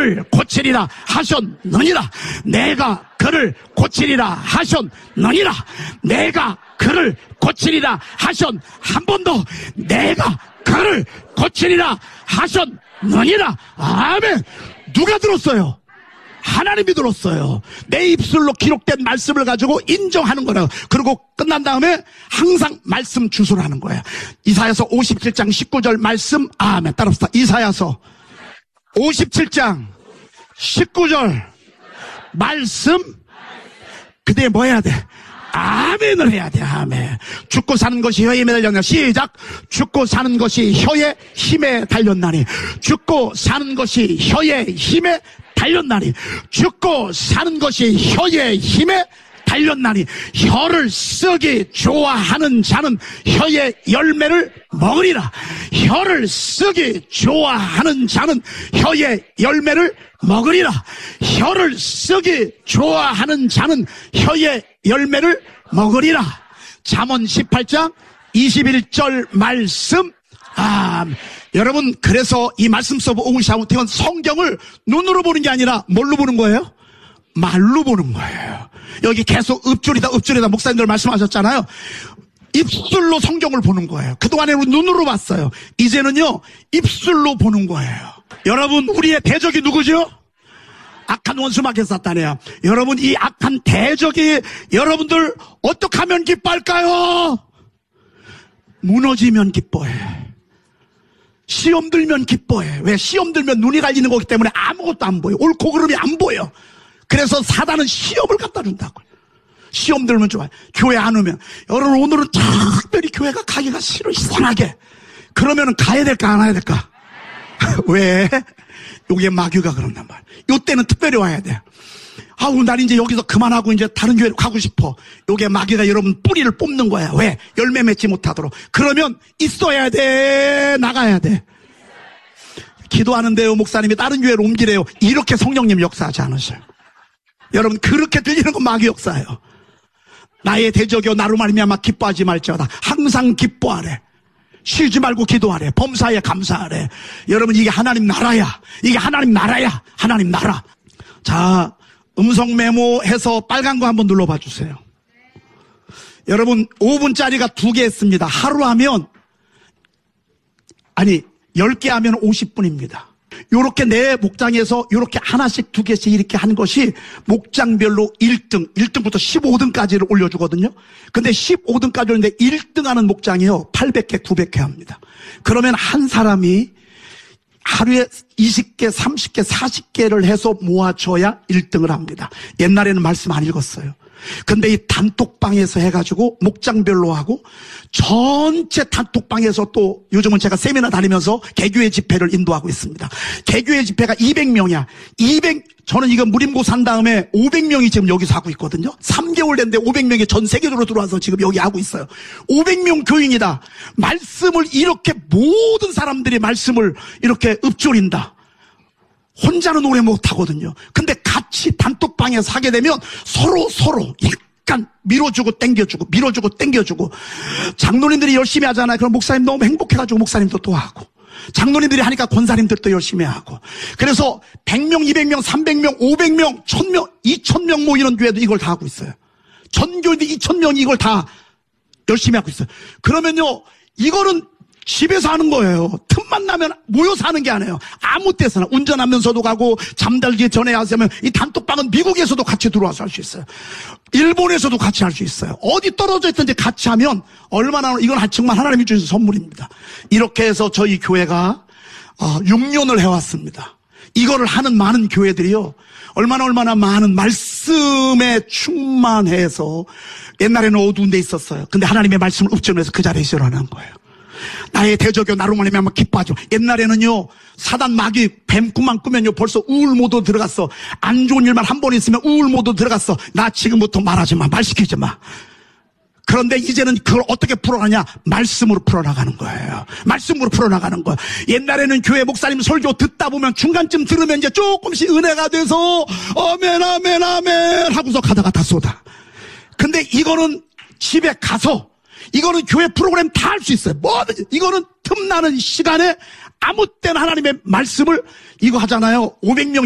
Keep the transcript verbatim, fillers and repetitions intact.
그를 고치리라 하셨느니라. 내가 그를 고치리라 하셨느니라. 내가 그를 고치리라 하셨. 한 번 더 내가 그를 고치리라 하셨느니라. 아멘. 누가 들었어요? 하나님이 들었어요. 내 입술로 기록된 말씀을 가지고 인정하는 거라고. 그리고 끝난 다음에 항상 말씀 주소를 하는 거예요. 이사야서 오십칠 장 십구 절 말씀. 아멘. 따라합시다. 이사야서 오십칠 장 십구 절 말씀. 그때 뭐 해야 돼? 아멘을 해야 돼. 아멘. 죽고 사는 것이 혀에 힘에 달렸나니. 시작. 죽고 사는 것이 혀에 힘에 달렸나니. 죽고 사는 것이 혀에 힘에 달렸나니. 죽고 사는 것이 혀의 힘에 달렸나니. 혀를 쓰기 좋아하는 자는 혀의 열매를 먹으리라. 혀를 쓰기 좋아하는 자는 혀의 열매를 먹으리라. 혀를 쓰기 좋아하는 자는 혀의 열매를 먹으리라. 잠언 십팔 장 이십일 절 말씀. 아, 여러분, 그래서 이 말씀 서브 옹시아무태는 성경을 눈으로 보는 게 아니라 뭘로 보는 거예요? 말로 보는 거예요. 여기 계속 읍줄이다 읍줄이다 목사님들 말씀하셨잖아요. 입술로 성경을 보는 거예요. 그동안에는 눈으로 봤어요. 이제는요 입술로 보는 거예요. 여러분, 우리의 대적이 누구죠? 악한 원수마귀 사탄이에요. 여러분, 이 악한 대적이 여러분들 어떻게 하면 기뻐할까요? 무너지면 기뻐해. 시험 들면 기뻐해. 왜? 시험 들면 눈이 갈리는 거기 때문에 아무것도 안 보여. 옳고 그름이 안 보여. 그래서 사단은 시험을 갖다 준다고요. 시험 들면 좋아요. 교회 안 오면. 여러분, 오늘은 특별히 교회가 가기가 싫어. 이상하게. 그러면 가야 될까 안 와야 될까? 왜? 요게 마귀가 그런단 말이에요. 요때는 특별히 와야 돼. 아우, 난 이제 여기서 그만하고 이제 다른 교회로 가고 싶어. 요게 마귀가 여러분 뿌리를 뽑는 거야. 왜? 열매 맺지 못하도록. 그러면 있어야 돼, 나가야 돼. 기도하는데요, 목사님이 다른 교회로 옮기래요. 이렇게 성령님 역사하지 않으셔요. 여러분, 그렇게 들리는 건 마귀 역사예요. 나의 대적이여 나로 말미암아 기뻐하지 말지어다. 항상 기뻐하래. 쉬지 말고 기도하래. 범사에 감사하래. 여러분, 이게 하나님 나라야. 이게 하나님 나라야. 하나님 나라. 자, 음성 메모해서 빨간 거 한번 눌러봐 주세요. 여러분, 오 분짜리가 두 개 있습니다. 하루 하면, 아니 열 개 하면 오십 분입니다. 요렇게 내 목장에서 요렇게 하나씩 두 개씩 이렇게 한 것이 목장별로 일 등, 일 등부터 십오 등까지를 올려주거든요. 근데 십오 등까지 오는데 일 등 하는 목장이요 팔백 개, 구백 개 합니다. 그러면 한 사람이 하루에 이십 개, 삼십 개, 사십 개를 해서 모아줘야 일 등을 합니다. 옛날에는 말씀 안 읽었어요. 근데 이 단톡방에서 해가지고 목장별로 하고 전체 단톡방에서 또 요즘은 제가 세미나 다니면서 개교회 집회를 인도하고 있습니다. 개교회 집회가 이백 명이야. 이백, 저는 이거 무림고 산 다음에 오백 명이 지금 여기서 하고 있거든요. 삼 개월 됐는데 오백 명이 전 세계적으로 들어와서 지금 여기 하고 있어요. 오백 명 교인이다. 말씀을 이렇게 모든 사람들이 말씀을 이렇게 읊조린다. 혼자는 오래 못하거든요. 근데 같이 단톡방에서 하게 되면 서로 서로 약간 밀어주고 땡겨주고 밀어주고 땡겨주고. 장로님들이 열심히 하잖아요. 그럼 목사님 너무 행복해가지고 목사님도 또 하고, 장로님들이 하니까 권사님들도 열심히 하고. 그래서 백 명, 이백 명, 삼백 명, 오백 명, 천 명, 이천 명 모이는 교회도 이걸 다 하고 있어요. 전교인들 이천 명이 이걸 다 열심히 하고 있어요. 그러면요, 이거는 집에서 하는 거예요. 틈만 나면 모여서 하는 게 아니에요. 아무 때서나 운전하면서도 가고 잠들기 전에 하시면 이 단톡방은 미국에서도 같이 들어와서 할 수 있어요. 일본에서도 같이 할 수 있어요. 어디 떨어져 있든지 같이 하면 얼마나, 이건 정말 하나님이 주신 선물입니다. 이렇게 해서 저희 교회가 육 년을 해왔습니다. 이거를 하는 많은 교회들이요, 얼마나 얼마나 많은 말씀에 충만해서. 옛날에는 어두운 데 있었어요. 근데 하나님의 말씀을 읍전해서 그 자리에 일어난 거예요. 나의 대적이여 나로 말미암아 기뻐하죠. 옛날에는요, 사단 마귀 뱀꿈만 꾸면요 벌써 우울 모드 들어갔어. 안 좋은 일만 한 번 있으면 우울 모드 들어갔어. 나 지금부터 말하지 마, 말 시키지 마. 그런데 이제는 그걸 어떻게 풀어나냐? 말씀으로 풀어나가는 거예요. 말씀으로 풀어나가는 거예요. 옛날에는 교회 목사님 설교 듣다 보면 중간쯤 들으면 이제 조금씩 은혜가 돼서 아멘 아멘 아멘 하고서 가다가 다 쏟아. 근데 이거는 집에 가서, 이거는 교회 프로그램 다 할 수 있어요. 뭐든지. 이거는 틈나는 시간에 아무 때나 하나님의 말씀을 이거 하잖아요. 오백 명